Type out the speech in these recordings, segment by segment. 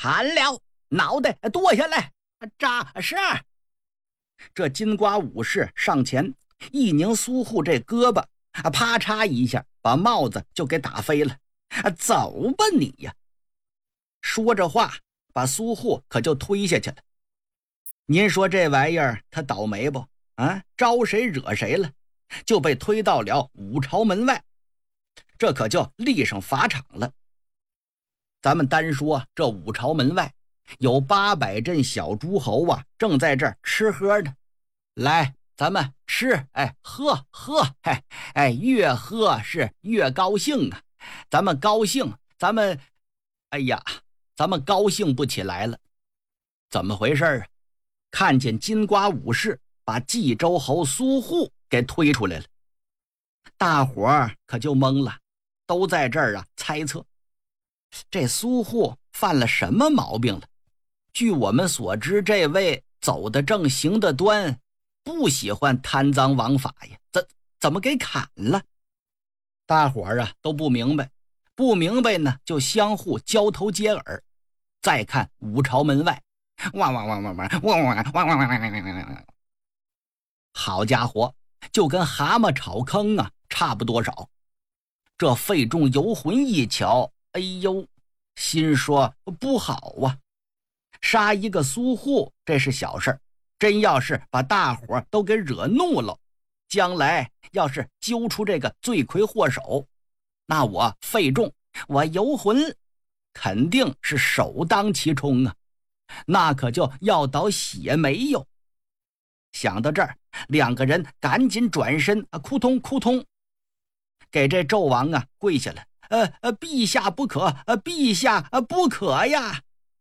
砍了，脑袋剁下来。扎是。这金瓜武士上前一拧苏护这胳膊，啪嚓一下把帽子就给打飞了。走吧你呀！说着话，把苏护可就推下去了。您说这玩意儿他倒霉不？招谁惹谁了，就被推到了五朝门外，这可就立上法场了。咱们单说这五朝门外有800阵小诸侯正在这儿吃喝呢。来，咱们吃，喝，越喝是越高兴啊！咱们高兴，咱们高兴不起来了。怎么回事啊？看见金瓜武士把冀州侯苏护给推出来了，大伙儿可就懵了，都在这儿猜测这苏护犯了什么毛病了。据我们所知，这位走得正行得端，不喜欢贪赃枉法呀，怎么给砍了？大伙儿都不明白，不明白呢就相互交头接耳。再看五朝门外，好家伙，就跟蛤蟆炒坑差不多少。这费仲游魂一瞧，哎呦，心说不好啊！杀一个苏护这是小事，真要是把大伙都给惹怒了，将来要是揪出这个罪魁祸首，那我费仲，我游魂肯定是首当其冲啊，那可就要倒血霉哟。想到这儿，两个人赶紧转身，扑通扑通给这纣王跪下了。陛下不可，陛下不可呀！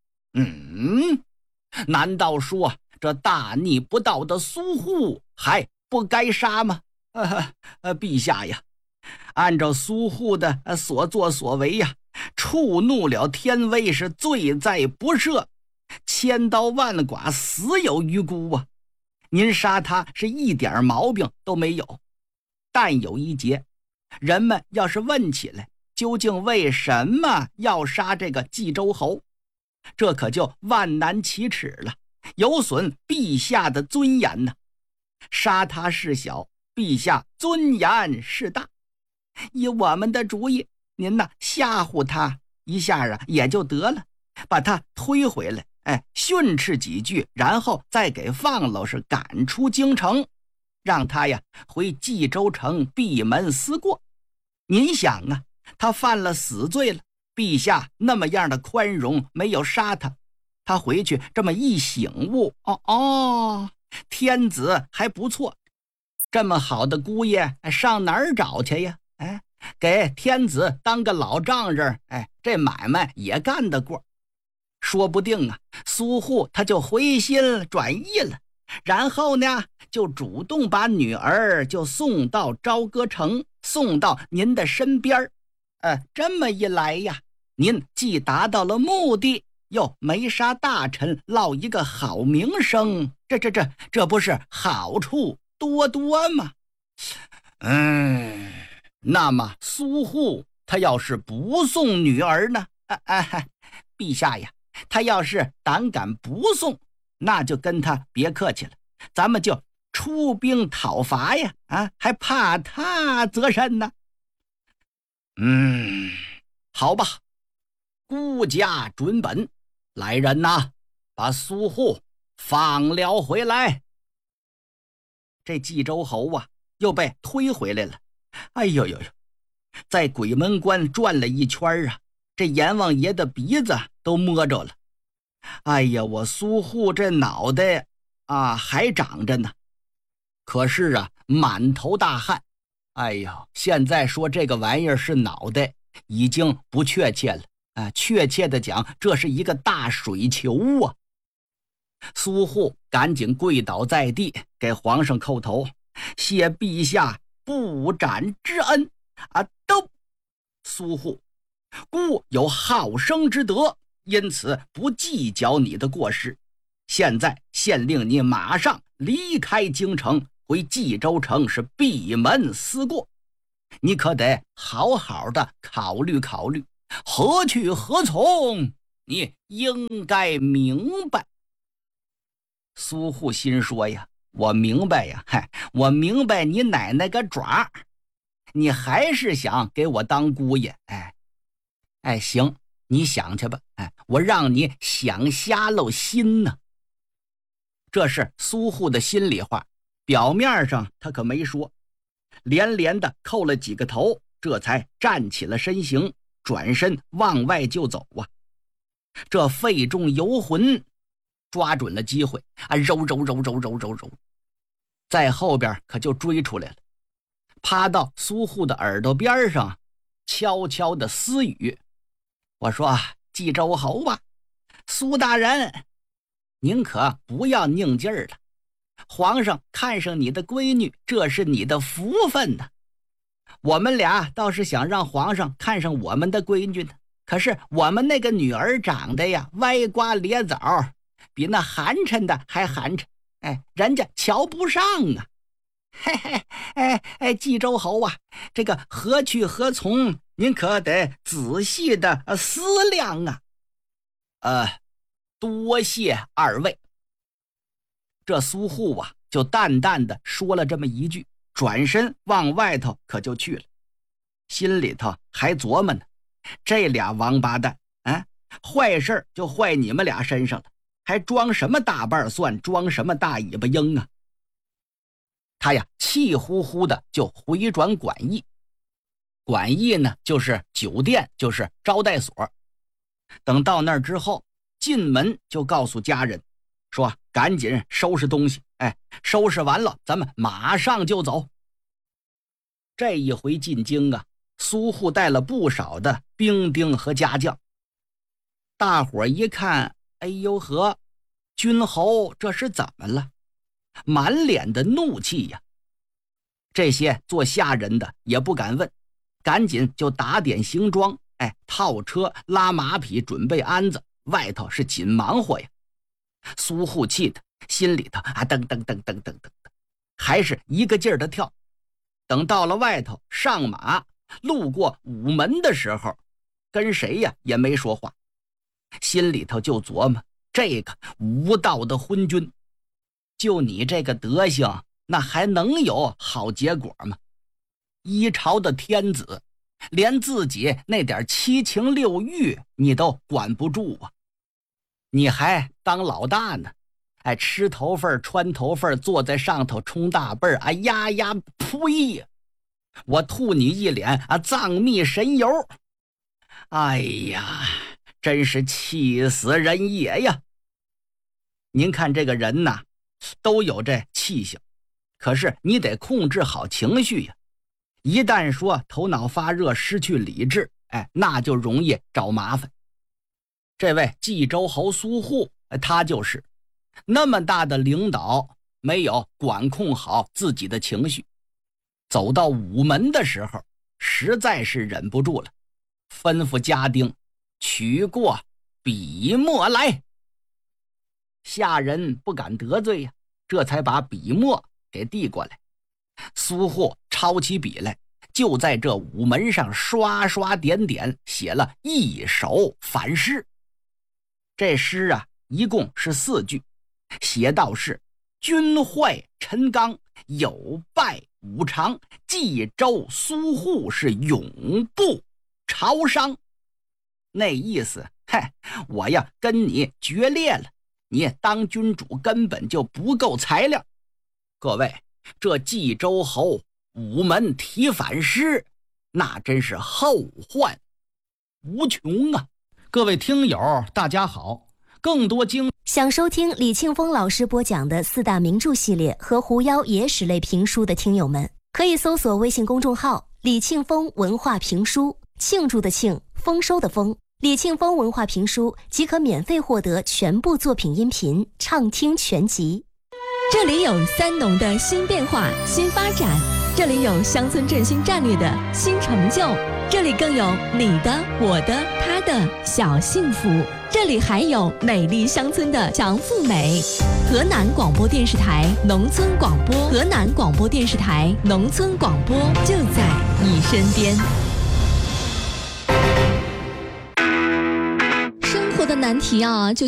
难道说这大逆不道的苏护还不该杀吗？陛下呀，按照苏护的所作所为呀，触怒了天威，是罪在不赦，千刀万剐，死有余辜啊！您杀他是一点毛病都没有。但有一节，人们要是问起来，究竟为什么要杀这个冀州侯，这可就万难启齿了，有损陛下的尊严呢。杀他事小，陛下尊严是大。以我们的主意，您吓唬他一下也就得了，把他推回来，训斥几句，然后再给放了，是赶出京城，让他回冀州城闭门思过。您想他犯了死罪了，陛下那么样的宽容，没有杀他，他回去这么一醒悟，天子还不错，这么好的姑爷上哪儿找去呀？给天子当个老丈人，这买卖也干得过。说不定苏护他就回心转意了，然后呢就主动把女儿就送到朝歌城，送到您的身边。这么一来呀，您既达到了目的，又没杀大臣，落一个好名声，这不是好处多多吗？那么苏护他要是不送女儿呢？陛下呀，他要是胆敢不送，那就跟他别客气了，咱们就出兵讨伐呀！还怕他则甚呢？好吧，孤家准本，来人呐，把苏护放了回来。这冀州侯又被推回来了。哎呦呦呦，在鬼门关转了一圈这阎王爷的鼻子都摸着了。哎呀，我苏护这脑袋还长着呢，可是满头大汗。哎呦，现在说这个玩意儿是脑袋已经不确切了，确切的讲，这是一个大水球啊！苏护赶紧跪倒在地，给皇上叩头，谢陛下不斩之恩都。苏护，孤有好生之德，因此不计较你的过失。现在县令你马上离开京城，回冀州城，是闭门思过。你可得好好的考虑考虑，何去何从？ 你应该明白。苏护心说呀，我明白呀，我明白你奶奶个爪，你还是想给我当姑爷。行，你想去吧，我让你想瞎了心呢。这是苏护的心里话，表面上他可没说，连连的叩了几个头，这才站起了身形，转身往外就走啊。这费仲游魂抓准了机会揉，在后边可就追出来了，趴到苏护的耳朵边上，悄悄的私语。我说，冀州侯啊，苏大人，您可不要拧劲儿了，皇上看上你的闺女，这是你的福分呢。我们俩倒是想让皇上看上我们的闺女呢，可是我们那个女儿长得呀歪瓜裂枣，比那寒碜的还寒碜，人家瞧不上啊。冀州侯啊，这个何去何从，您可得仔细的思量啊。多谢二位。这苏护啊就淡淡的说了这么一句，转身往外头可就去了，心里头还琢磨呢，这俩王八蛋坏事就坏你们俩身上了，还装什么大瓣蒜，装什么大尾巴鹰啊。他呀气呼呼的就回转馆驿，馆驿呢就是酒店，就是招待所。等到那儿之后，进门就告诉家人说，赶紧收拾东西，收拾完了咱们马上就走。这一回进京啊，苏护带了不少的兵丁和家将。大伙一看，哎呦呵，君侯这是怎么了？满脸的怒气呀。这些做下人的也不敢问，赶紧就打点行装，套车拉马匹，准备鞍子，外头是紧忙活呀。苏护气的心里头噔噔噔噔噔噔，还是一个劲儿的跳。等到了外头上马，路过午门的时候，跟谁呀也没说话，心里头就琢磨，这个无道的昏君，就你这个德行，那还能有好结果吗？一朝的天子，连自己那点七情六欲你都管不住啊！你还当老大呢？吃头份穿头份，坐在上头冲大辈儿，呸！我吐你一脸藏秘神油！哎呀，真是气死人也呀！您看这个人呐，都有这气性，可是你得控制好情绪呀。一旦说头脑发热，失去理智，那就容易找麻烦。这位冀州侯苏护，他就是那么大的领导，没有管控好自己的情绪，走到午门的时候，实在是忍不住了，吩咐家丁取过笔墨来。下人不敢得罪呀，这才把笔墨给递过来。苏护抄起笔来，就在这午门上刷刷点点写了一首反诗。这诗啊一共是4句，写道是：君坏陈刚，有败武常，冀州苏护是永不朝商。那意思，我呀跟你决裂了，你当君主根本就不够材料。各位，这冀州侯午门提反诗，那真是后患无穷啊！各位听友大家好，更多想收听李庆峰老师播讲的4大名著系列和狐妖野史类评书的听友们，可以搜索微信公众号李庆峰文化评书，庆祝的庆，丰收的丰，李庆峰文化评书即可免费获得全部作品音频畅听全集。 这里有三农的新变化、新发展，这里有乡村振兴战略的新成就，这里更有你的、我的、他的小幸福，这里还有美丽乡村的强富美。河南广播电视台农村广播，河南广播电视台农村广播就在你身边。生活的难题啊，就